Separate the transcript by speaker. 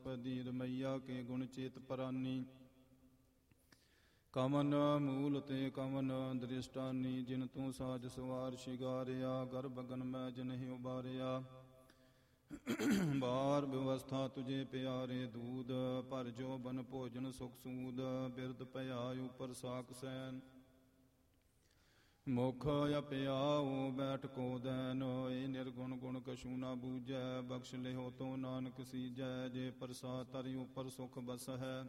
Speaker 1: ਦ੍ਰੋਪਦੀ ਰਮਈਆ ਕੇ ਗੁਣ ਚੇਤ ਪਰਾਨੀ। ਕਵਨ ਮੂਲ ਤੇ ਕਵਨ ਦ੍ਰਿਸ਼ਟਾਨੀ, ਜਿਨ ਤੂੰ ਸਾਜ ਸਵਾਰ ਸ਼ਿਗਾਰਿਆ। ਗਰਭ ਗਨ ਮੈਂ ਜਿਨਹਿ ਉਬਾਰਿਆ, ਬਾਰ ਵਿਵਸਥਾ ਤੁਝੇ ਪਿਆਰੇ ਦੂਧ। ਭਰ ਜੋ ਬਨ ਭੋਜਨ ਸੁਖ ਸੂਦ, ਬਿਰਦ ਭਇਆ ਉਪਰ ਸਾਕ ਸੈਨ। ਮੁਖ ਅਪਿਆਉ ਬੈਠ ਕੋ ਦੈਨ, ਏ ਨਿਰਗੁਣ ਗੁਣ ਕਛੂ ਨਾ ਬੂਝੈ। ਬਖਸ਼ ਲਿਹੋ ਤੋ ਨਾਨਕ ਸੀਜੈ, ਜੇ ਪ੍ਰਸਾਦ ਧਰਿ ਉਪਰ ਸੁਖ ਬਸ ਹੈ।